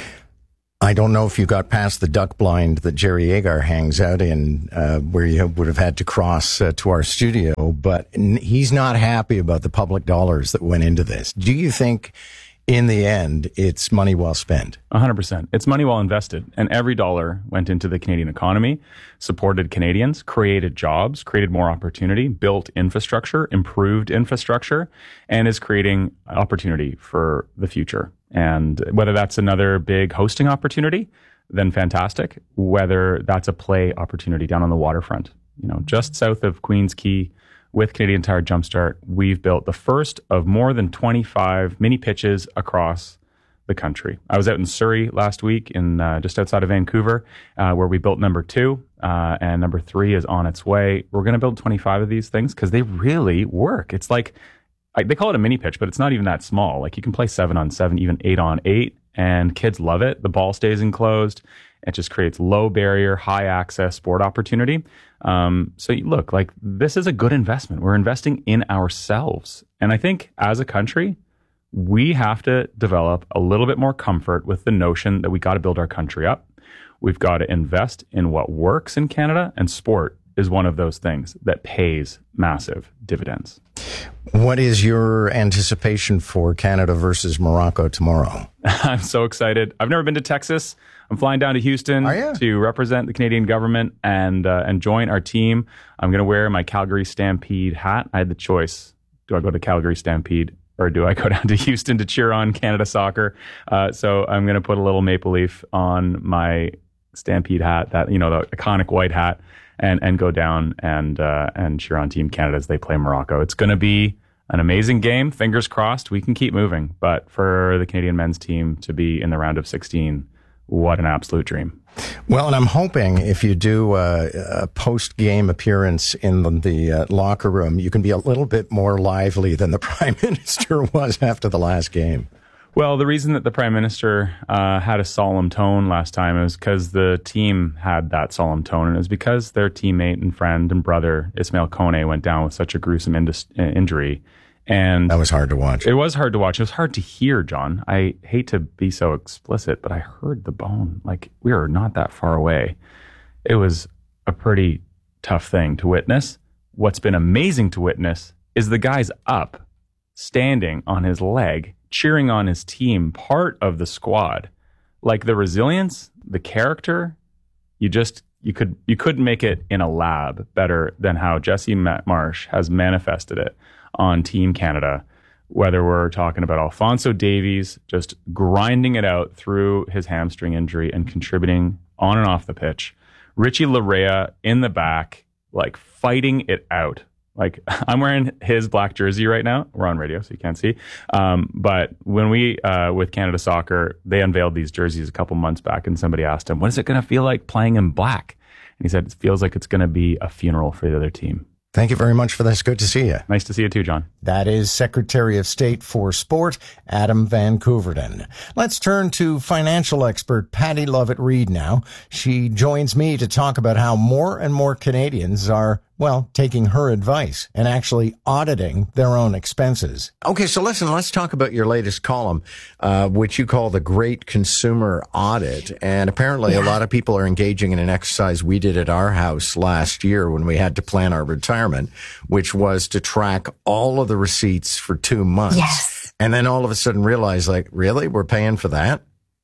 I don't know if you got past the duck blind that Jerry Agar hangs out in, where you would have had to cross to our studio, but he's not happy about the public dollars that went into this. Do you think in the end it's money well spent? 100%. It's money well invested. And every dollar went into the Canadian economy, supported Canadians, created jobs, created more opportunity, built infrastructure, improved infrastructure, and is creating opportunity for the future. And whether that's another big hosting opportunity, then fantastic. Whether that's a play opportunity down on the waterfront, you know, just south of Queens Quay with Canadian Tire Jumpstart, we've built the first of more than 25 mini pitches across the country. I was out in Surrey last week in just outside of Vancouver, where we built number 2, and number 3 is on its way. We're going to build 25 of these things because they really work. It's like, they call it a mini pitch, but it's not even that small. Like you can play 7-on-7, even 8-on-8, and kids love it. The ball stays enclosed. It just creates low barrier, high access sport opportunity. So look, like this is a good investment. We're investing in ourselves. And I think as a country, we have to develop a little bit more comfort with the notion that we got to build our country up. We've got to invest in what works in Canada, and sport is one of those things that pays massive dividends. What is your anticipation for Canada versus Morocco tomorrow? I'm so excited. I've never been to Texas. I'm flying down to Houston to represent the Canadian government and join our team. I'm going to wear my Calgary Stampede hat. I had the choice. Do I go to Calgary Stampede or do I go down to Houston to cheer on Canada soccer? So I'm going to put a little maple leaf on my Stampede hat, that, you know, the iconic white hat, and go down and cheer on Team Canada as they play Morocco. It's going to be an amazing game. Fingers crossed we can keep moving. But for the Canadian men's team to be in the round of 16, what an absolute dream. Well, and I'm hoping if you do a post-game appearance in the locker room, you can be a little bit more lively than the Prime Minister was after the last game. Well, the reason that the Prime Minister had a solemn tone last time is because the team had that solemn tone, and it was because their teammate and friend and brother, Ismail Kone, went down with such a gruesome injury. And that was hard to watch. It was hard to watch. It was hard to hear, John. I hate to be so explicit, but I heard the bone. Like, we were not that far away. It was a pretty tough thing to witness. What's been amazing to witness is the guy's up, standing on his leg, cheering on his team, part of the squad. Like the resilience, the character, you couldn't make it in a lab better than how Jesse Marsh has manifested it on Team Canada. Whether we're talking about Alphonso Davies just grinding it out through his hamstring injury and contributing on and off the pitch, Richie Larea in the back, like fighting it out. Like, I'm wearing his black jersey right now. We're on radio, so you can't see. But when we, with Canada Soccer, they unveiled these jerseys a couple months back, and somebody asked him, what is it going to feel like playing in black? And he said, it feels like it's going to be a funeral for the other team. Thank you very much for this. Good to see you. Nice to see you too, John. That is Secretary of State for Sport, Adam Van Koeverden. Let's turn to financial expert Patty Lovett-Reed now. She joins me to talk about how more and more Canadians are, well, taking her advice and actually auditing their own expenses. Okay, so listen, let's talk about your latest column, which you call the Great Consumer Audit. And apparently a lot of people are engaging in an exercise we did at our house last year when we had to plan our retirement, which was to track all of the receipts for 2 months. Yes. And then all of a sudden realize, like, really? We're paying for that?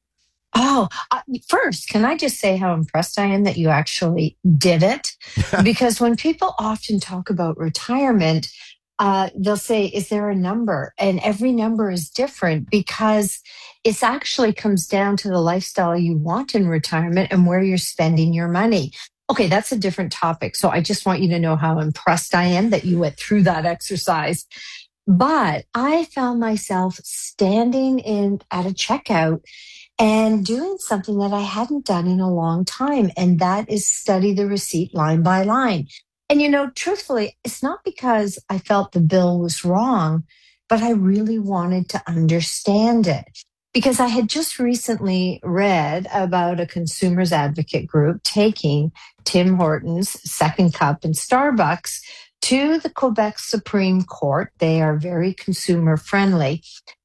Oh, first, can I just say how impressed I am that you actually did it? Because when people often talk about retirement, they'll say, is there a number? And every number is different because it actually comes down to the lifestyle you want in retirement and where you're spending your money. Okay, that's a different topic. So I just want you to know how impressed I am that you went through that exercise. But I found myself standing at a checkout and doing something that I hadn't done in a long time, and that is study the receipt line by line. And, truthfully, it's not because I felt the bill was wrong, but I really wanted to understand it. Because I had just recently read about a consumers advocate group taking Tim Hortons, Second Cup, and Starbucks to the Quebec Supreme Court. They are very consumer friendly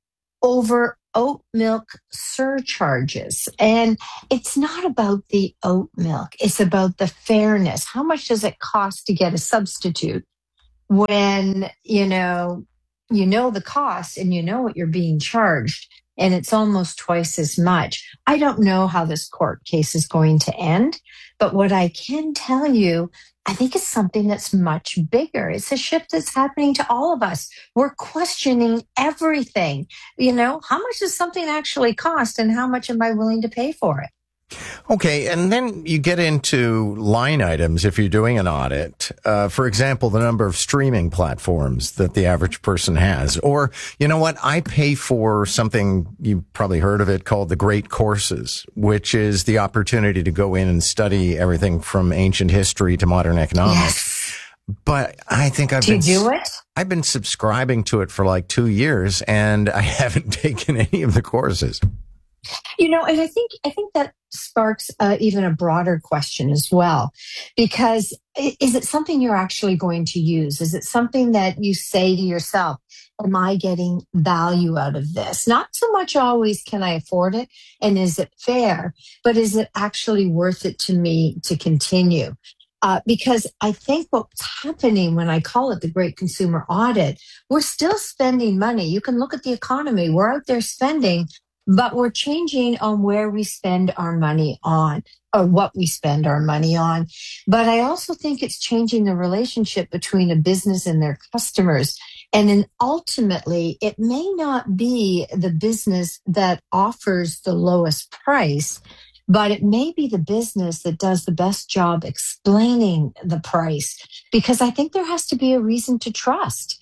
over oat milk surcharges. And it's not about the oat milk. It's about the fairness. How much does it cost to get a substitute when, you know the cost and you know what you're being charged? And it's almost twice as much. I don't know how this court case is going to end, but what I can tell you, I think it's something that's much bigger. It's a shift that's happening to all of us. We're questioning everything. How much does something actually cost and how much am I willing to pay for it? Okay, and then you get into line items if you're doing an audit. For example, the number of streaming platforms that the average person has. Or, you know what, I pay for something, you've probably heard of it, called the Great Courses, which is the opportunity to go in and study everything from ancient history to modern economics. Yes. But I think I've been subscribing to it for like 2 years, and I haven't taken any of the courses. And I think that sparks even a broader question as well, because is it something you're actually going to use? Is it something that you say to yourself, am I getting value out of this? Not so much always can I afford it and is it fair, but is it actually worth it to me to continue? Because I think what's happening when I call it the Great Consumer Audit, we're still spending money. You can look at the economy. We're out there spending, but we're changing on where we spend our money on or what we spend our money on. But I also think it's changing the relationship between a business and their customers. And then ultimately, it may not be the business that offers the lowest price, but it may be the business that does the best job explaining the price, because I think there has to be a reason to trust.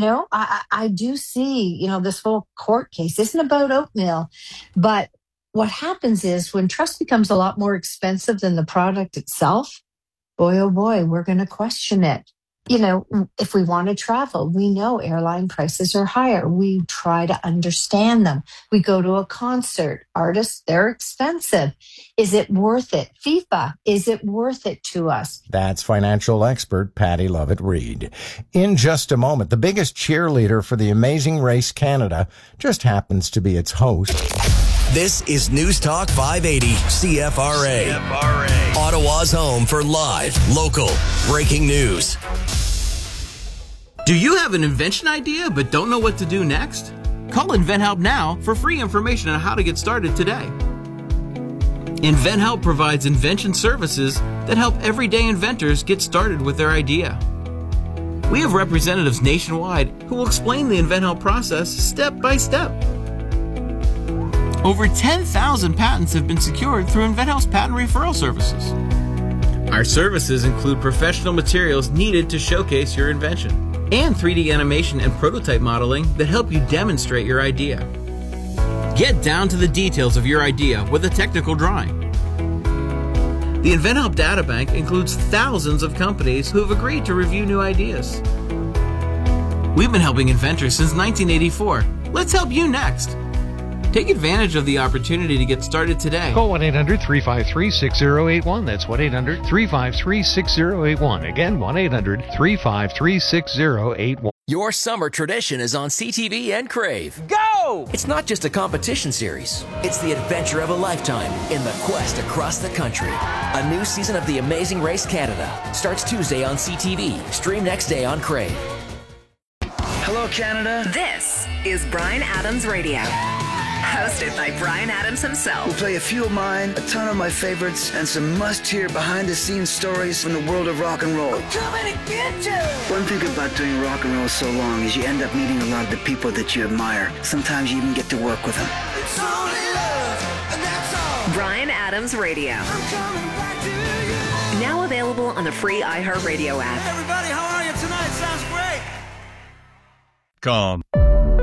I do see, this whole court case isn't about oatmeal, but what happens is when trust becomes a lot more expensive than the product itself, boy, oh boy, we're going to question it. If we want to travel, we know airline prices are higher. We try to understand them. We go to a concert. Artists, they're expensive. Is it worth it? FIFA, is it worth it to us? That's financial expert Patty Lovett-Reed. In just a moment, the biggest cheerleader for the Amazing Race Canada just happens to be its host. This is News Talk 580 CFRA. Ottawa's home for live, local, breaking news. Do you have an invention idea but don't know what to do next? Call InventHelp now for free information on how to get started today. InventHelp provides invention services that help everyday inventors get started with their idea. We have representatives nationwide who will explain the InventHelp process step by step. Over 10,000 patents have been secured through InventHelp's patent referral services. Our services include professional materials needed to showcase your invention and 3D animation and prototype modeling that help you demonstrate your idea. Get down to the details of your idea with a technical drawing. The InventHelp Databank includes thousands of companies who have agreed to review new ideas. We've been helping inventors since 1984. Let's help you next. Take advantage of the opportunity to get started today. Call 1-800-353-6081. That's 1-800-353-6081. Again, 1-800-353-6081. Your summer tradition is on CTV and Crave. Go! It's not just a competition series. It's the adventure of a lifetime in the quest across the country. A new season of The Amazing Race Canada starts Tuesday on CTV. Stream next day on Crave. Hello, Canada. This is Bryan Adams Radio. Hosted by Bryan Adams himself. We'll play a few of mine, a ton of my favorites, and some must-hear behind-the-scenes stories from the world of rock and roll. We're coming to get you! One thing about doing rock and roll so long is you end up meeting a lot of the people that you admire. Sometimes you even get to work with them. It's only love, and that's all. Bryan Adams Radio. I'm coming back to you. Now available on the free iHeartRadio app. Hey everybody, how are you tonight? Sounds great. Calm.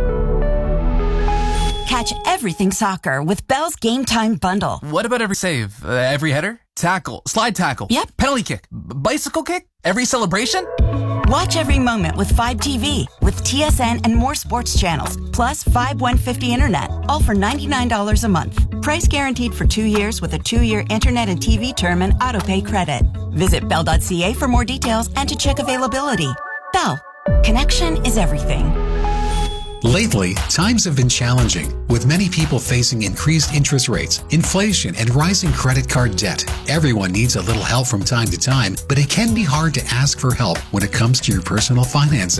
Catch everything soccer with Bell's Game Time Bundle. What about every save? Every header? Tackle? Slide tackle? Yep. Penalty kick? Bicycle kick? Every celebration? Watch every moment with 5TV with TSN and more sports channels, plus 5150 internet, all for $99 a month. Price guaranteed for 2 years with a 2-year internet and TV term and autopay credit. Visit bell.ca for more details and to check availability. Bell. Connection is everything. Lately, times have been challenging, with many people facing increased interest rates, inflation, and rising credit card debt. Everyone needs a little help from time to time, but it can be hard to ask for help when it comes to your personal finances.